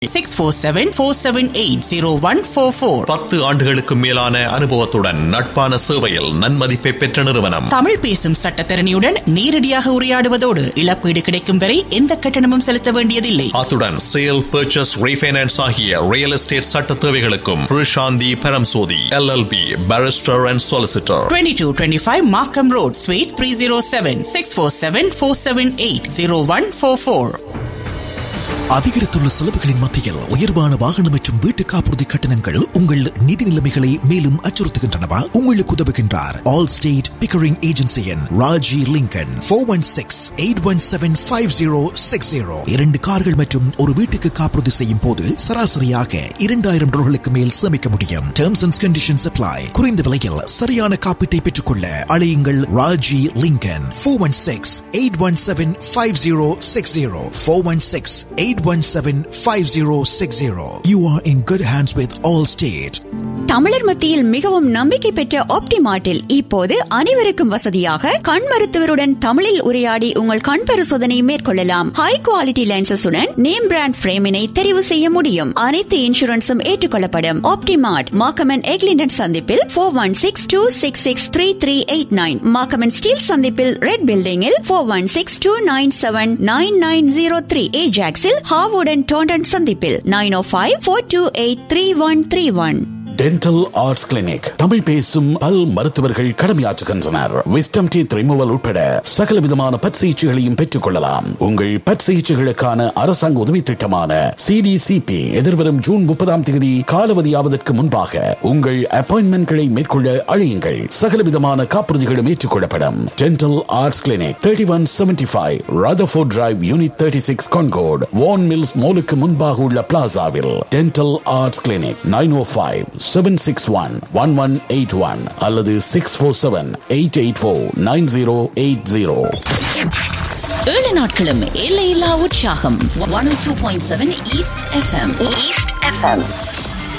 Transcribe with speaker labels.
Speaker 1: 647-478-0144.
Speaker 2: 10 ஆண்டுகளுக்கு மேலான அனுபவத்துடன் நட்பான சேவையில் நன்மதிப்பை பெற்ற நிறுவனம்.
Speaker 1: தமிழ் பேசும் சட்டத்தரணியுடன் நேரடியாக உரையாடுவதோடு இழப்பீடு கிடைக்கும் வரை எந்த கட்டணமும் செலுத்த வேண்டியதில்லை.
Speaker 2: அத்துடன் சேல், பர்ச்சேஸ், ரீஃபைனான்ஸ் ஆகிய ரியல் எஸ்டேட் சட்ட தேவைகளுக்கும் Prasanthi Paramsothy LLB barrister and solicitor.
Speaker 1: 2225 Markham Road, Suite 307. 647-478-0144.
Speaker 3: அதிகரித்துள்ள செலவுகளின் மத்தியில் உயர்வான வாகனம் மற்றும் வீட்டு காப்புறுதி கட்டணங்கள் உங்கள் நிதி நிலைமைகளை மேலும் அச்சுறுத்துகின்றனவா? உங்களுக்கு உதவுகின்றார் all state Pickering ஏஜென்சியின் Raji Lincoln. 416-817-5060. 2 கார்கள் மற்றும் ஒரு வீட்டுக்கு காப்புறுதி செய்யும் போது சராசரியாக $2,000 மேல் சேமிக்க முடியும். Terms and conditions apply. குறைந்த விலையில் சரியான காப்பீட்டை பெற்றுக்கொள்ள அழையுங்கள் Raji Lincoln. 416-817-5060. 416-817-5060. You are in good hands with Allstate.
Speaker 4: தமிழர் மத்தியில் மிகவும் நம்பிக்கை பெற்ற ஆப்டிமார்ட்டில் இப்போது அனைவருக்கும் வசதியாக கண் மருத்துவருடன் தமிழில் உரையாடி உங்கள் கண் பரிசோதனை மேற்கொள்ளலாம். ஹை குவாலிட்டி லென்சஸுடன் நேம் பிராண்ட் பிரேமினை தெரிவு செய்ய முடியும். அனைத்து இன்சூரன்ஸும் ஏற்றுக்கொள்ளப்படும். ஆப்டிமார்ட் மார்க்கம் எக்லிண்டன் சந்திப்பில் 416-266-3389. மார்க்கம் ஸ்டீல் சந்திப்பில் ரெட் பில்டிங்கில் 416-297-9903. ஏஜாக்ஸில் ஹாவுடன் டோண்டன் சந்திப்பில் 905-428-3131.
Speaker 5: Dental arts clinic. தமிழ் பேசும் பல் மருத்துவர்கள் கடமையாற்றுகின்றனர். விஸ்டம் டீத் ரிமூவல் உட்பட சகல விதமான பட் சிகிச்சைகளையும் பெற்றுக் கொள்ளலாம். உங்கள் பட் சிகிச்சைகளுக்கான அரசாங்க உதவி திட்டமான CDCP எதிர்வரும் ஜூன் 30 காலாவதியாவதற்கு முன்பாக உங்கள் அப்பாயின்மெண்ட்களை மேற்கொள்ள அழையுங்கள். சகல விதமான காப்புறுதிகளும் ஏற்றுக்கொள்ளப்படும். Dental arts clinic 3175 Rutherford Drive, Unit 36, Concord, Vaughan Mills மோலுக்கு முன்பாக உள்ள பிளாசாவில். டென்டல் ஆர்ட்ஸ் கிளினிக் 905-761-1181 அல்லது 647-884-9080.
Speaker 4: 7 நாட்களும் எல்லையில்லா உற்சாகம். 102.7 ஈஸ்ட் FM.